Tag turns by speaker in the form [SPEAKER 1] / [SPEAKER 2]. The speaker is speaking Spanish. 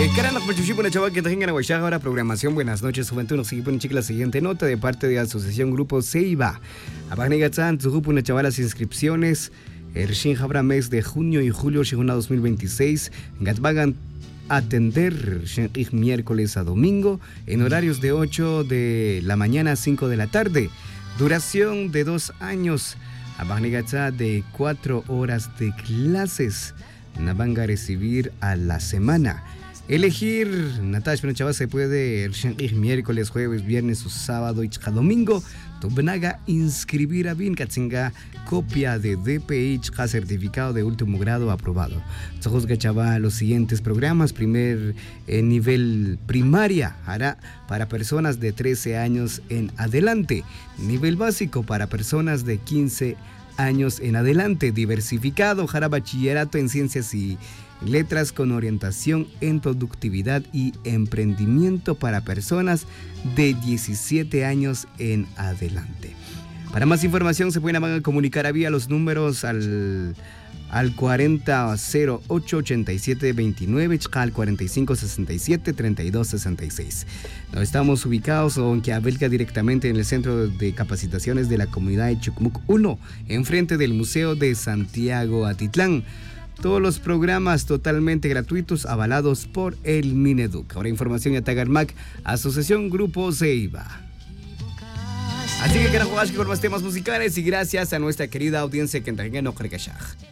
[SPEAKER 1] Caranak Pachuchipo Chaval que tengan ahora programación. Buenas noches, juventud. Nos seguimos en la siguiente nota de parte de Asociación Grupo Ceiba. Abagnegatzan, Zuhupu Chaval las inscripciones. El Shin habrá mes de junio y julio, Shiguna 2026. Gatbagan atender miércoles a domingo en horarios de 8 de la mañana a 5 de la tarde. Duración de 2 años. Abagnegatzan de 4 horas de clases. Van a recibir a la semana. Elegir, Natasha Chaval se puede ir miércoles, jueves, viernes o sábado y domingo. Tobnaga inscribir a Bin Katzinga copia de DPI certificado de último grado aprobado. Sojos Gachaba los siguientes programas. Primer nivel primaria hará para personas de 13 años en adelante. Nivel básico para personas de 15 años en adelante. Diversificado hará bachillerato en ciencias y letras con orientación en productividad y emprendimiento para personas de 17 años en adelante. Para más información se pueden comunicar a vía los números al 40088729, al 45673266. No estamos ubicados en Quiabelca, directamente en el Centro de Capacitaciones de la Comunidad de Chucmuc 1, enfrente del Museo de Santiago Atitlán. Todos los programas totalmente gratuitos, avalados por el Mineduc. Ahora información de Tagarmac, Asociación Grupo Ceiba. Así que queremos jugar con más temas musicales y gracias a nuestra querida audiencia que entrega en Ocarcachaj.